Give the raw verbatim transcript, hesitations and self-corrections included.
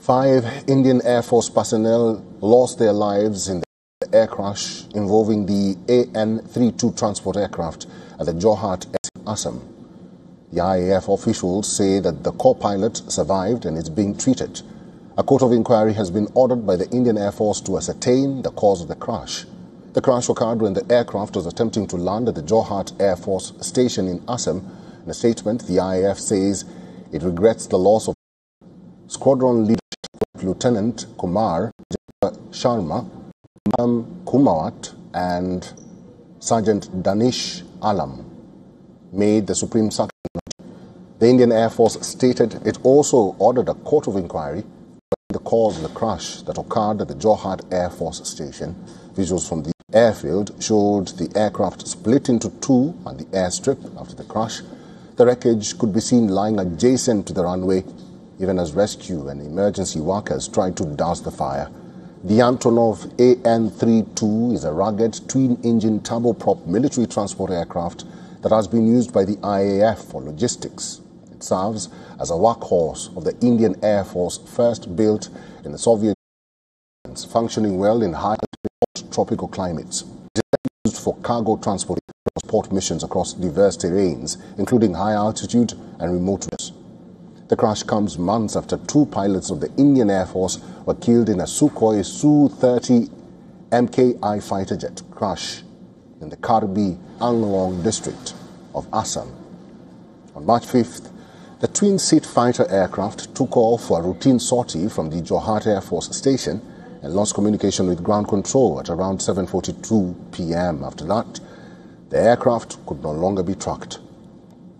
Five Indian Air Force personnel lost their lives in the air crash involving the A N thirty-two transport aircraft at the Jorhat Airfield in Assam. The I A F officials say that the co-pilot survived and is being treated. A court of inquiry has been ordered by the Indian Air Force to ascertain the cause of the crash. The crash occurred when the aircraft was attempting to land at the Jorhat Air Force Station in Assam. In a statement, the I A F says it regrets the loss of Squadron Leader Lieutenant Kumar Sharma, Imam Kumawat and Sergeant Danish Alam made the Supreme Circuit. The Indian Air Force stated it also ordered a court of inquiry into the cause of the crash that occurred at the Jorhat Air Force Station. Visuals from the airfield showed the aircraft split into two on the airstrip after the crash. The wreckage could be seen lying adjacent to the runway, even as rescue and emergency workers tried to douse the fire. The Antonov A N thirty-two is a rugged twin-engine turboprop military transport aircraft that has been used by the I A F for logistics. It serves as a workhorse of the Indian Air Force, first built in the Soviet Union, functioning well in high tropical climates. It is used for cargo transport, transport missions across diverse terrains, including high altitude and remoteness. The crash comes months after two pilots of the Indian Air Force were killed in a Sukhoi Su thirty M K I fighter jet crash in the Karbi Anglong district of Assam. On March fifth, the twin-seat fighter aircraft took off for a routine sortie from the Jorhat Air Force Station and lost communication with ground control at around seven forty-two p m After that, the aircraft could no longer be tracked.